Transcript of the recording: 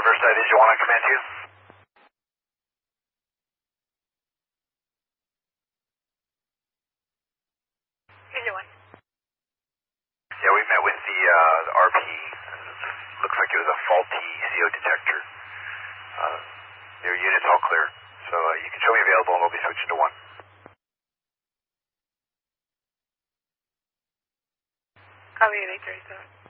Riverside, is you want to command you? Either one. Yeah, we met with the RP. Looks like it was a faulty CO detector. Your unit's all clear, so you can show me available and we'll be switching to 1. Copy 837.